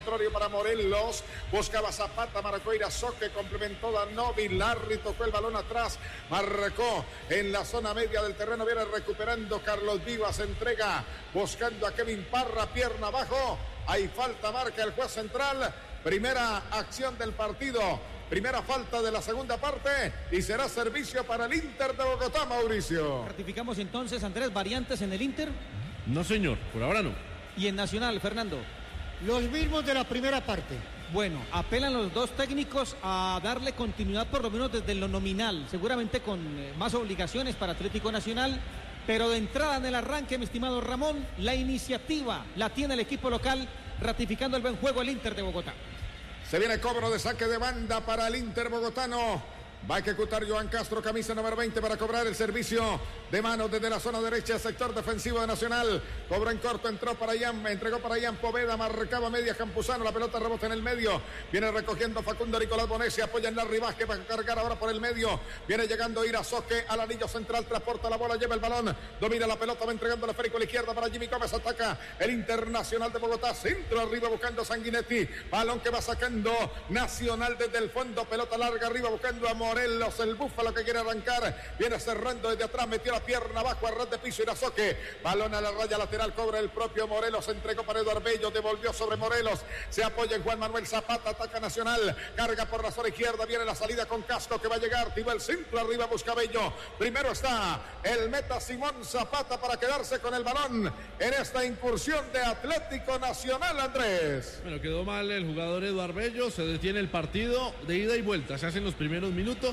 Para Morelos, buscaba Zapata, marcó Irazoque, complementó Danovi, Larry tocó el balón atrás, marcó en la zona media del terreno, viene recuperando Carlos Vivas, entrega, buscando a Kevin Parra, pierna abajo, hay falta, marca el juez central, primera acción del partido, primera falta de la segunda parte y será servicio para el Inter de Bogotá, Mauricio. Ratificamos entonces, Andrés, variantes en el Inter. No señor, por ahora no. Y en Nacional, Fernando. Los mismos de la primera parte. Bueno, apelan los dos técnicos a darle continuidad por lo menos desde lo nominal, seguramente con más obligaciones para Atlético Nacional, pero de entrada en el arranque, mi estimado Ramón, la iniciativa la tiene el equipo local, ratificando el buen juego el Inter de Bogotá. Se viene cobro de saque de banda para el Inter bogotano. Va a ejecutar Joan Castro, camisa número 20 para cobrar el servicio de mano desde la zona derecha, sector defensivo de Nacional. Cobra en corto, entró para Ian, entregó para Ian Poveda, marcaba media Campuzano, la pelota rebota en el medio. Viene recogiendo Facundo Nicolás Bonesi, apoya en la Rivaje para cargar ahora por el medio. Viene llegando Irazoque al anillo central, transporta la bola, lleva el balón, domina la pelota, va entregando el esférico a la izquierda para Jimmy Gómez, ataca el Internacional de Bogotá, centro arriba buscando Sanguinetti, balón que va sacando Nacional desde el fondo, pelota larga arriba buscando a Morelos, el Búfalo que quiere arrancar, viene cerrando desde atrás, metió la pierna abajo a ras de piso Irazoque, balón a la raya lateral, cobra el propio Morelos, entregó para Eduardo Bello, devolvió sobre Morelos, se apoya en Juan Manuel Zapata, ataca Nacional, carga por la zona izquierda, viene la salida con Casco que va a llegar, tira el centro arriba, busca Bello, primero está el meta Simón Zapata para quedarse con el balón en esta incursión de Atlético Nacional, Andrés. Bueno, quedó mal el jugador Eduardo Bello, se detiene el partido de ida y vuelta, se hacen los primeros minutos.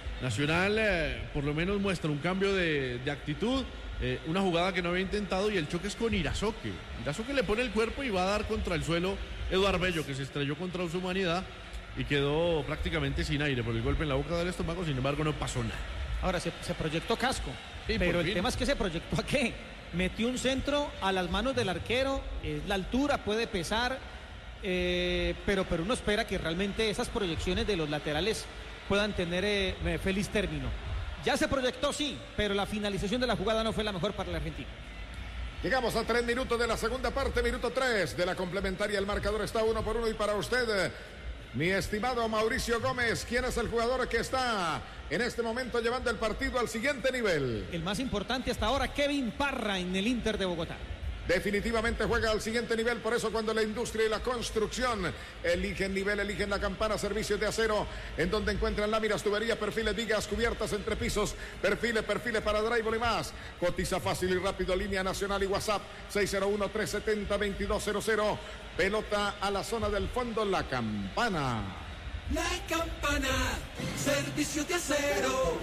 Nacional por lo menos muestra un cambio de actitud, una jugada que no había intentado y el choque es con Irazoque. Irazoque le pone el cuerpo y va a dar contra el suelo Eduardo Bello, que se estrelló contra su humanidad y quedó prácticamente sin aire por el golpe en la boca del estómago, sin embargo no pasó nada. Ahora se proyectó Casco, sí, pero el tema es que se proyectó a qué, metió un centro a las manos del arquero, la altura puede pesar, pero uno espera que realmente esas proyecciones de los laterales puedan tener feliz término. Ya se proyectó, sí, pero la finalización de la jugada no fue la mejor para el argentino. Llegamos a 3 minutos de la segunda parte, minuto 3 de la complementaria. El marcador está 1-1 y para usted, mi estimado Mauricio Gómez, ¿quién es el jugador que está en este momento llevando el partido al siguiente nivel? El más importante hasta ahora, Kevin Parra en el Inter de Bogotá. Definitivamente juega al siguiente nivel, por eso cuando la industria y la construcción eligen nivel, eligen la campana, servicios de acero, en donde encuentran láminas, tuberías, perfiles, vigas, cubiertas, entrepisos, perfiles para drywall y más. Cotiza fácil y rápido, línea nacional y WhatsApp 601-370-2200. Pelota a la zona del fondo, la campana. La campana, servicios de acero.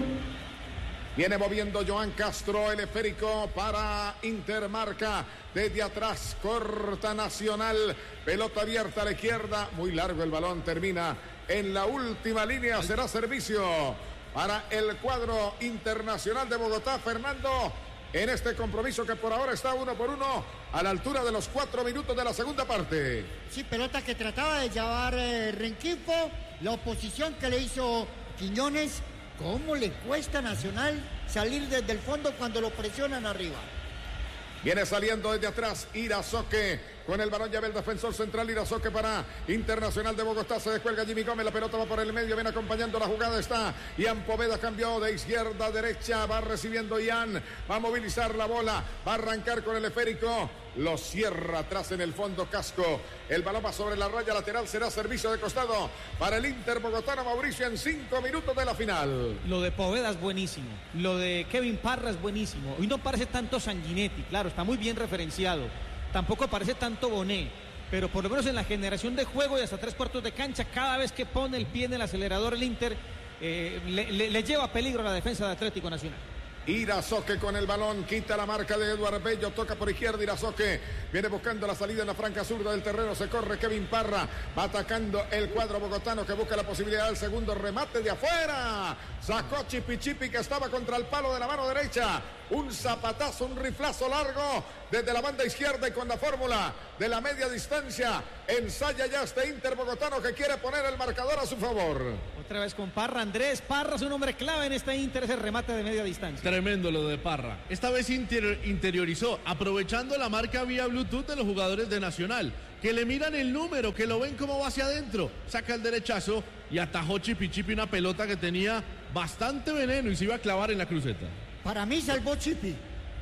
Viene moviendo Joan Castro, el esférico para Intermarca. Desde atrás, corta Nacional. Pelota abierta a la izquierda. Muy largo el balón, termina en la última línea. Será servicio para el cuadro Internacional de Bogotá. Fernando, en este compromiso que por ahora está 1-1 a la altura de los 4 minutos de la segunda parte. Sí, pelota que trataba de llevar Renquifo. La oposición que le hizo Quiñones. ¿Cómo le cuesta a Nacional salir desde el fondo cuando lo presionan arriba? Viene saliendo desde atrás Irazoque. Con el balón llave el defensor central Irazoque para Internacional de Bogotá. Se descuelga Jimmy Gómez, la pelota va por el medio, viene acompañando la jugada, está Ian Poveda, cambió de izquierda a derecha, va recibiendo Ian, va a movilizar la bola, va a arrancar con el esférico, lo cierra atrás en el fondo Casco, el balón va sobre la raya lateral, será servicio de costado para el Inter bogotano, Mauricio, en 5 minutos de la final. Lo de Poveda es buenísimo, lo de Kevin Parra es buenísimo, hoy no parece tanto Sanguinetti, claro, está muy bien referenciado. Tampoco parece tanto Bonet, pero por lo menos en la generación de juego y hasta 3/4 de cancha, cada vez que pone el pie en el acelerador el Inter, le lleva peligro a la defensa de Atlético Nacional. Irazoque con el balón, quita la marca de Eduardo Bello, toca por izquierda Irazoque, viene buscando la salida en la franca zurda del terreno, se corre Kevin Parra, va atacando el cuadro bogotano que busca la posibilidad del segundo remate de afuera, sacó Chipi que estaba contra el palo de la mano derecha, un zapatazo, un riflazo largo desde la banda izquierda y con la fórmula de la media distancia, ensaya ya este Inter bogotano que quiere poner el marcador a su favor. Otra vez con Parra, Andrés Parra es un hombre clave en este Inter, ese remate de media distancia. Tremendo lo de Parra. Esta vez interiorizó, aprovechando la marca vía Bluetooth de los jugadores de Nacional, que le miran el número, que lo ven cómo va hacia adentro. Saca el derechazo y atajó Chipi una pelota que tenía bastante veneno y se iba a clavar en la cruceta. Para mí salvó Chipi.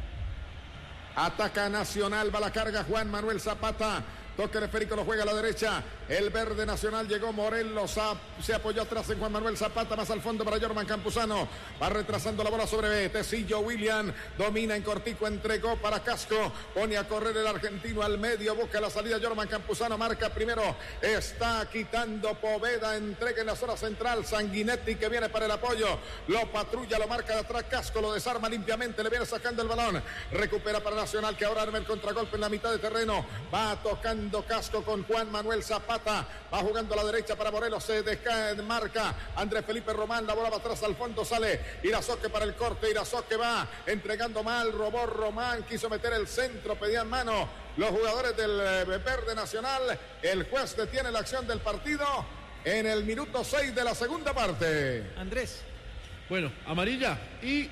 Ataca Nacional, va la carga Juan Manuel Zapata. Toque el esférico, lo juega a la derecha. El verde Nacional llegó Morelos. Se apoyó atrás en Juan Manuel Zapata. Más al fondo para Jorman Campuzano. Va retrasando la bola sobre Tecillo. William domina en cortico. Entregó para Casco. Pone a correr el argentino al medio. Busca la salida. Jorman Campuzano marca primero. Está quitando Poveda. Entrega en la zona central. Sanguinetti que viene para el apoyo. Lo patrulla, lo marca de atrás. Casco lo desarma limpiamente. Le viene sacando el balón. Recupera para Nacional que ahora arma el contragolpe en la mitad de terreno. Va tocando Casco con Juan Manuel Zapata, va jugando a la derecha para Morelos, se marca Andrés Felipe Román, la bola va atrás al fondo, sale Irazoque para el corte, Irazoque va entregando mal, robó Román, quiso meter el centro, pedían mano los jugadores del verde Nacional. El juez detiene la acción del partido en el minuto 6 de la segunda parte. Andrés. Bueno, amarilla y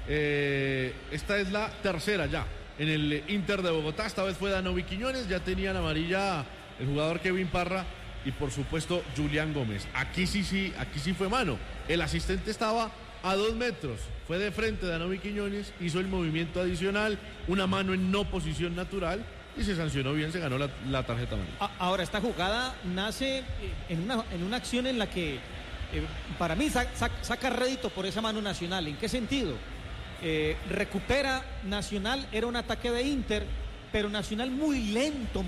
esta es la tercera ya en el Inter de Bogotá. Esta vez fue Danovy Quiñones, ya tenían amarilla el jugador Kevin Parra y por supuesto Julián Gómez. Aquí sí fue mano. El asistente estaba a 2 metros, fue de frente Danovy Quiñones, hizo el movimiento adicional, una mano en no posición natural y se sancionó bien, se ganó la tarjeta amarilla. Ahora, esta jugada nace en una acción en la que para mí saca rédito por esa mano Nacional. ¿En qué sentido? Recupera Nacional, era un ataque de Inter, pero Nacional muy lento,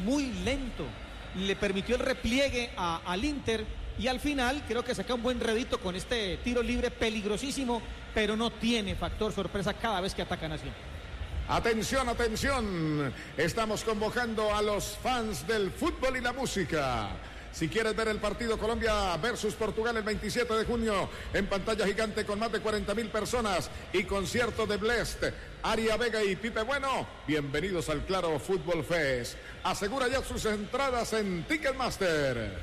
le permitió el repliegue al Inter y al final creo que saca un buen rédito con este tiro libre peligrosísimo, pero no tiene factor sorpresa cada vez que ataca Nacional. Atención, estamos convocando a los fans del fútbol y la música. Si quieres ver el partido Colombia versus Portugal el 27 de junio en pantalla gigante con más de 40,000 personas y concierto de Blest, Aria Vega y Pipe Bueno, bienvenidos al Claro Fútbol Fest. Asegura ya sus entradas en Ticketmaster.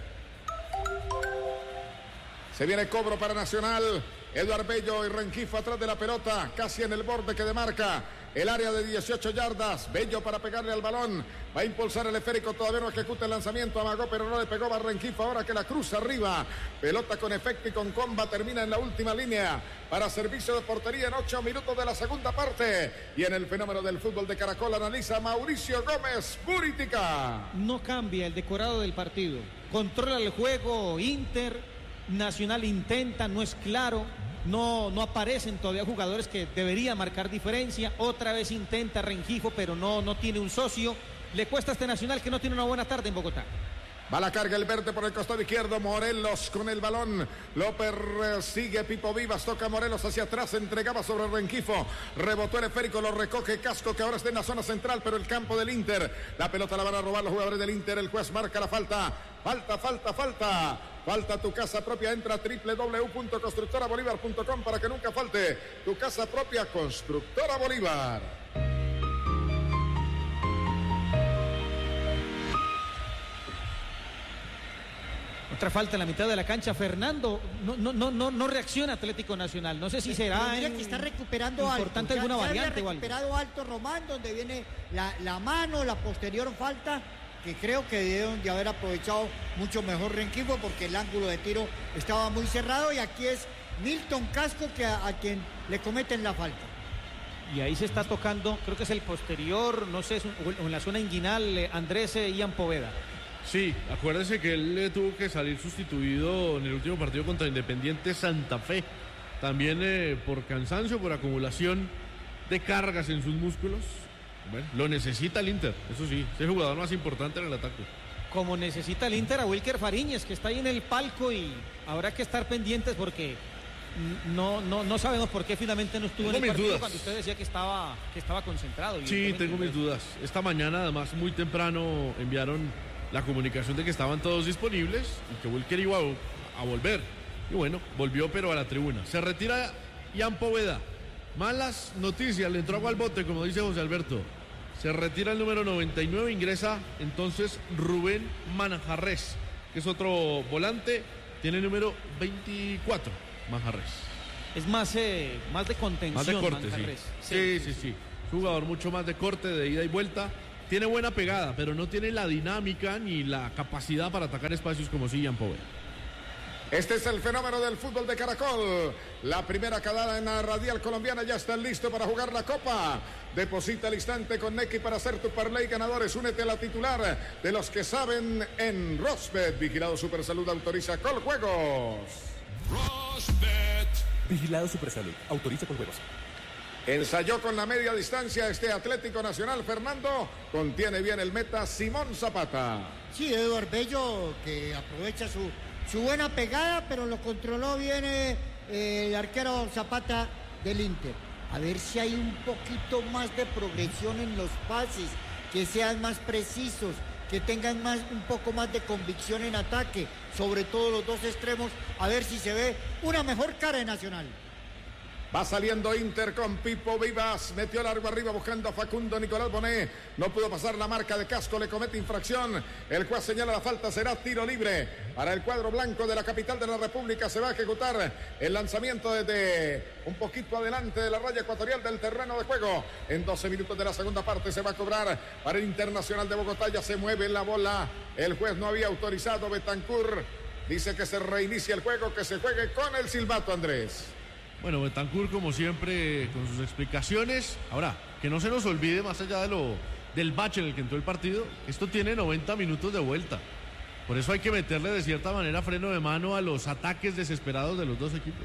Se viene cobro para Nacional. Eduard Bello y Rengifo atrás de la pelota, casi en el borde que demarca el área de 18 yardas. Bello para pegarle al balón, va a impulsar el esférico, todavía no ejecuta el lanzamiento, amagó pero no le pegó. Va Rengifo ahora que la cruza arriba, pelota con efecto y con comba, termina en la última línea para servicio de portería en 8 minutos de la segunda parte. Y en el fenómeno del fútbol de Caracol analiza Mauricio Gómez Buritica. No cambia el decorado del partido, controla el juego Inter. Nacional intenta, no es claro, no aparecen todavía jugadores que deberían marcar diferencia. Otra vez intenta Rengifo, pero no tiene un socio. Le cuesta a este Nacional que no tiene una buena tarde en Bogotá. Va la carga el verde por el costado izquierdo. Morelos con el balón. Lo persigue Pipo Vivas. Toca Morelos hacia atrás. Entregaba sobre Rengifo. Rebotó el esférico. Lo recoge Casco, que ahora está en la zona central, pero el campo del Inter. La pelota la van a robar los jugadores del Inter. El juez marca la falta. Falta tu casa propia. Entra a www.constructorabolívar.com para que nunca falte tu casa propia. Constructora Bolívar. Otra falta en la mitad de la cancha. Fernando no reacciona Atlético Nacional. No sé si será que está recuperando importante alto. Alguna variante o algo. Recuperado alto Román, donde viene la mano, la posterior falta, que creo que debieron de haber aprovechado mucho mejor Rengifo, porque el ángulo de tiro estaba muy cerrado, y aquí es Milton Casco a quien le cometen la falta. Y ahí se está tocando, creo que es el posterior, no sé, o en la zona inguinal, Andrés Ian Poveda. Sí, acuérdese que él tuvo que salir sustituido en el último partido contra Independiente Santa Fe. También por cansancio, por acumulación de cargas en sus músculos. Bueno, lo necesita el Inter, eso sí, es el jugador más importante en el ataque. Como necesita el Inter a Wilker Fariñez, que está ahí en el palco, y habrá que estar pendientes porque no sabemos por qué finalmente no estuvo en el partido cuando usted decía que estaba concentrado. Sí, tengo mis dudas. Esta mañana, además, muy temprano enviaron la comunicación de que estaban todos disponibles y que Wilker iba a volver. Y bueno, volvió pero a la tribuna. Se retira Ian Poveda. Malas noticias, le entró agua al bote, como dice José Alberto. Se retira el número 99, ingresa entonces Rubén Manjarres, que es otro volante, tiene el número 24, Manjarres. Es más de contención. Más de corte, Manjarres. sí. Sí. Jugador mucho más de corte, de ida y vuelta. tiene buena pegada, pero no tiene la dinámica ni la capacidad para atacar espacios como sí Jean-Paul. Este es el fenómeno del fútbol de Caracol. La primera cadena radial colombiana ya está listo para jugar la Copa. Deposita al instante con Nequi para hacer tu parlay ganadores. Únete a la titular de los que saben en Rosbet. Vigilado Supersalud, autoriza Coljuegos. Rosbet. Vigilado Supersalud, autoriza Coljuegos. Ensayó con la media distancia este Atlético Nacional. Fernando, contiene bien el meta Simón Zapata. Sí, Eduardo Bello, que aprovecha su buena pegada, pero lo controló bien el arquero Zapata del Inter. A ver si hay un poquito más de progresión en los pases, que sean más precisos, que tengan un poco más de convicción en ataque, sobre todo los dos extremos, a ver si se ve una mejor cara de Nacional. Va saliendo Inter con Pipo Vivas, metió largo arriba buscando a Facundo Nicolás Bonet, no pudo pasar la marca de Casco, le comete infracción, el juez señala la falta, será tiro libre para el cuadro blanco de la capital de la República. Se va a ejecutar el lanzamiento desde un poquito adelante de la raya ecuatorial del terreno de juego. En 12 minutos de la segunda parte se va a cobrar para el Internacional de Bogotá. Ya se mueve la bola, el juez no había autorizado. Betancur dice que se reinicia el juego, que se juegue con el silbato, Andrés. Bueno, Betancur como siempre con sus explicaciones. Ahora, que no se nos olvide, más allá del bache en el que entró el partido, esto tiene 90 minutos de vuelta. Por eso hay que meterle de cierta manera freno de mano a los ataques desesperados de los dos equipos.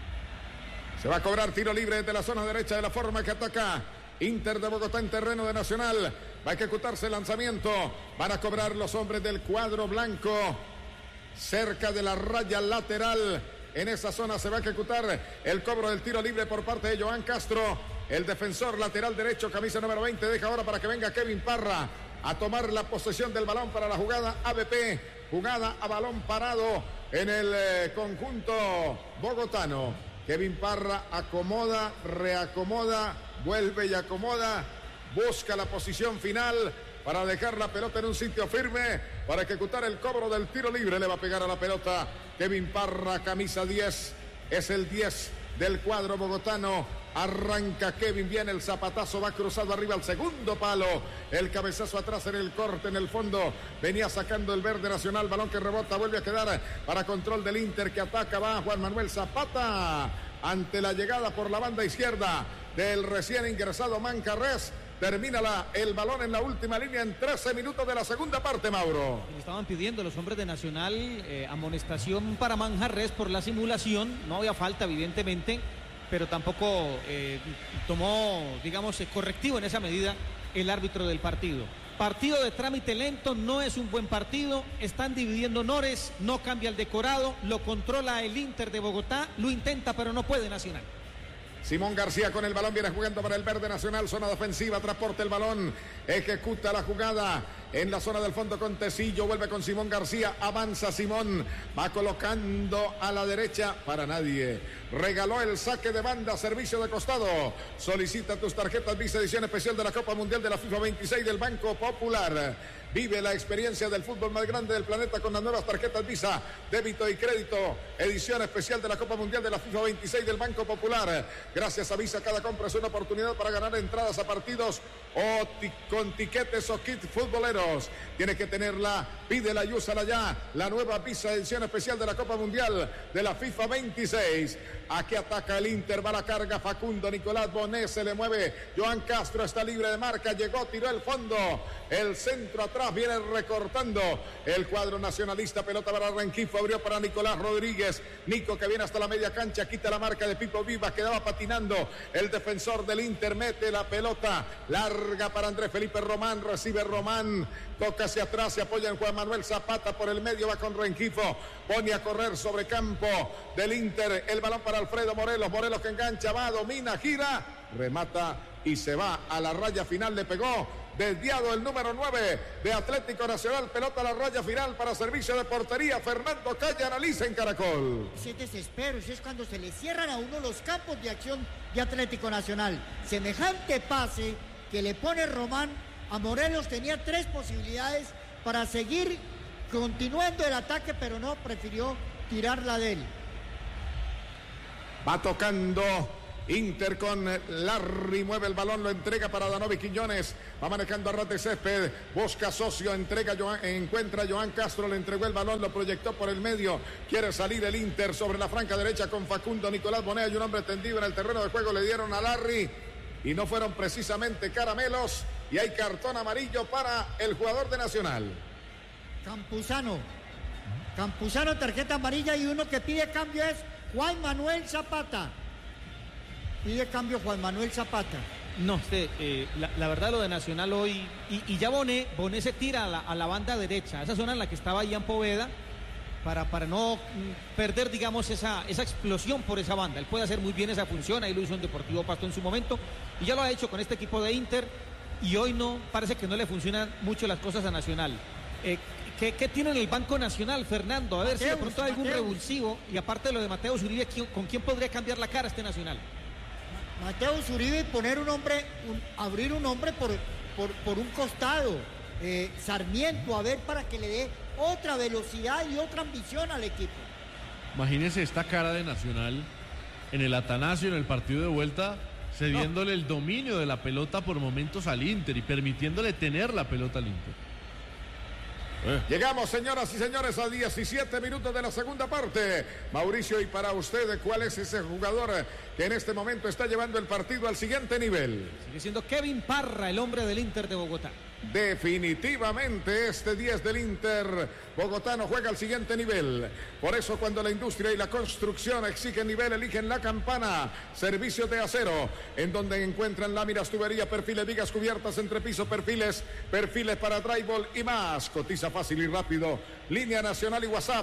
Se va a cobrar tiro libre desde la zona derecha de la forma que ataca Inter de Bogotá en terreno de Nacional. Va a ejecutarse el lanzamiento. Van a cobrar los hombres del cuadro blanco cerca de la raya lateral. En esa zona se va a ejecutar el cobro del tiro libre por parte de Joan Castro. El defensor lateral derecho, camisa número 20, deja ahora para que venga Kevin Parra a tomar la posesión del balón para la jugada ABP. Jugada a balón parado en el conjunto bogotano. Kevin Parra acomoda, reacomoda, vuelve y acomoda. Busca la posición final para dejar la pelota en un sitio firme, para ejecutar el cobro del tiro libre. Le va a pegar a la pelota Kevin Parra, camisa 10, es el 10 del cuadro bogotano. Arranca Kevin, viene el zapatazo, va cruzado arriba al segundo palo, el cabezazo atrás en el corte, en el fondo, venía sacando el verde Nacional, balón que rebota, vuelve a quedar para control del Inter, que ataca, va Juan Manuel Zapata, ante la llegada por la banda izquierda del recién ingresado Manjarrés. Termina el balón en la última línea en 13 minutos de la segunda parte, Mauro. Le estaban pidiendo los hombres de Nacional amonestación para Manjarrés por la simulación. No había falta, evidentemente, pero tampoco tomó, digamos, correctivo en esa medida el árbitro del partido. Partido de trámite lento, no es un buen partido. Están dividiendo honores, no cambia el decorado, lo controla el Inter de Bogotá, lo intenta, pero no puede Nacional. Simón García con el balón, viene jugando para el verde Nacional, zona defensiva, transporta el balón, ejecuta la jugada en la zona del fondo con Tecillo, vuelve con Simón García, avanza Simón, va colocando a la derecha para nadie, regaló el saque de banda, servicio de costado, solicita tus tarjetas Visa edición especial de la Copa Mundial de la FIFA 26 del Banco Popular. Vive la experiencia del fútbol más grande del planeta con las nuevas tarjetas Visa, débito y crédito, edición especial de la Copa Mundial de la FIFA 26 del Banco Popular. Gracias a Visa, cada compra es una oportunidad para ganar entradas a partidos o con tiquetes o kits futboleros. Tienes que tenerla, pídela y úsala ya. La nueva Visa edición especial de la Copa Mundial de la FIFA 26. Aquí ataca el Inter, va la carga Facundo Nicolás Bonet, se le mueve Joan Castro, está libre de marca, llegó, tiró el fondo, el centro atrás, viene recortando el cuadro nacionalista, pelota para Rengifo, abrió para Nicolás Rodríguez, Nico que viene hasta la media cancha, quita la marca de Pipo Vivas, quedaba patinando el defensor del Inter, mete la pelota larga para Andrés Felipe Román, recibe Román, toca hacia atrás, se apoya en Juan Manuel Zapata por el medio, va con Rengifo, pone a correr sobre campo del Inter, el balón para Alfredo Morelos, Morelos que engancha, va, domina, gira, remata y se va a la raya final, le pegó desviado el número 9 de Atlético Nacional, pelota a la raya final para servicio de portería. Fernando Calle analiza en Caracol. Ese desespero, ese es cuando se le cierran a uno los campos de acción de Atlético Nacional. Semejante pase que le pone Román a Morelos, tenía 3 posibilidades para seguir continuando el ataque, pero no, prefirió tirarla de él. Va tocando Inter con Larry, mueve el balón, lo entrega para Danovi Quiñones, va manejando a ras de césped, busca socio, encuentra a Johan Castro, le entregó el balón, lo proyectó por el medio, quiere salir el Inter sobre la franca derecha con Facundo Nicolás Bonet, hay un hombre tendido en el terreno de juego, le dieron a Larry y no fueron precisamente caramelos y hay cartón amarillo para el jugador de Nacional. Campuzano, tarjeta amarilla, y uno que pide cambio es Juan Manuel Zapata. Pide cambio Juan Manuel Zapata. No, la verdad lo de Nacional hoy, y ya Bonet se tira a la banda derecha, esa zona en la que estaba Ian Poveda, para no perder, digamos, esa explosión por esa banda. Él puede hacer muy bien esa función, ahí lo hizo en Deportivo Pasto en su momento, y ya lo ha hecho con este equipo de Inter, y hoy parece que no le funcionan mucho las cosas a Nacional. ¿Qué tiene en el Banco Nacional, Fernando? A ver si de pronto hay algún revulsivo, y aparte de lo de Mateus Uribe, ¿con quién podría cambiar la cara este Nacional? Mateus Uribe, abrir un hombre por un costado. Sarmiento, a ver, para que le dé otra velocidad y otra ambición al equipo. Imagínense esta cara de Nacional en el Atanasio, en el partido de vuelta, cediéndole el dominio de la pelota por momentos al Inter y permitiéndole tener la pelota al Inter. Llegamos, señoras y señores, a 17 minutos de la segunda parte. Mauricio, y para usted, ¿cuál es ese jugador que en este momento está llevando el partido al siguiente nivel? Sigue siendo Kevin Parra, el hombre del Inter de Bogotá. Definitivamente este 10 del Inter bogotano juega al siguiente nivel. Por eso cuando la industria y la construcción exigen nivel, eligen La Campana. Servicios de acero, en donde encuentran láminas, tubería, perfiles, vigas, cubiertas, entrepiso, perfiles para drywall y más. Cotiza fácil y rápido. Línea nacional y WhatsApp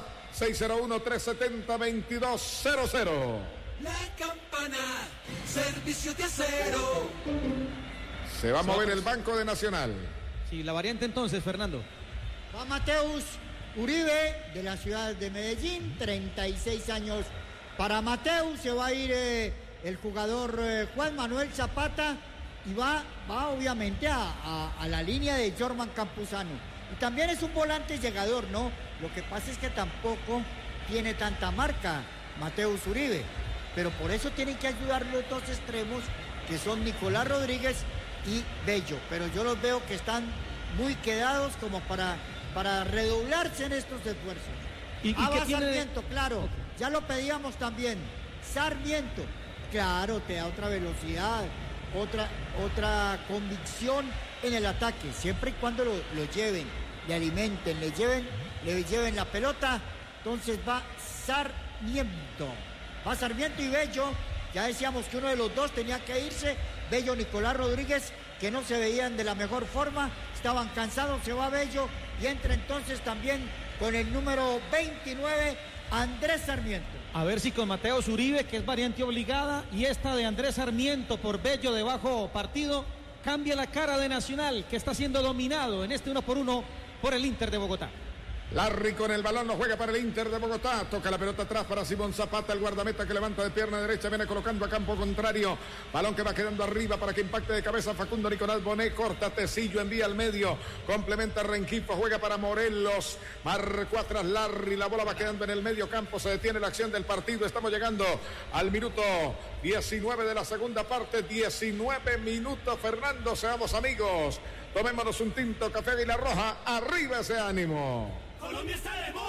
601-370-2200. La Campana, servicios de acero. Se va a mover el Banco de Nacional. Sí, la variante entonces, Fernando. Va Mateus Uribe, de la ciudad de Medellín, 36 años. Para Mateus se va a ir el jugador Juan Manuel Zapata, y va obviamente a la línea de Jorman Campuzano. Y también es un volante llegador, ¿no? Lo que pasa es que tampoco tiene tanta marca Mateus Uribe, pero por eso tienen que ayudar los dos extremos, que son Nicolás Rodríguez y Bello, pero yo los veo que están muy quedados como para redoblarse en estos esfuerzos. ¿Y qué tiene? Sarmiento, claro, okay. Ya lo pedíamos también. Sarmiento, claro, te da otra velocidad, otra convicción en el ataque, siempre y cuando lo lleven, le alimenten, le lleven la pelota. Entonces va Sarmiento y Bello. Ya decíamos que uno de los dos tenía que irse. Bello, Nicolás Rodríguez, que no se veían de la mejor forma, estaban cansados. Se va Bello y entra entonces también con el número 29, Andrés Sarmiento. A ver si con Mateus Uribe, que es variante obligada, y esta de Andrés Sarmiento por Bello de bajo partido, cambia la cara de Nacional, que está siendo dominado en este 1-1 por el Inter de Bogotá. Larry con el balón, lo juega para el Inter de Bogotá, toca la pelota atrás para Simón Zapata, el guardameta que levanta de pierna derecha, viene colocando a campo contrario, balón que va quedando arriba para que impacte de cabeza Facundo Nicolás Bonet, corta Tecillo, envía al medio, complementa Rengifo, juega para Morelos, marcó atrás Larry, la bola va quedando en el medio campo, se detiene la acción del partido, estamos llegando al minuto 19 de la segunda parte, 19 minutos, Fernando, seamos amigos, tomémonos un tinto, café de la roja, arriba ese ánimo. Colombia está de moda.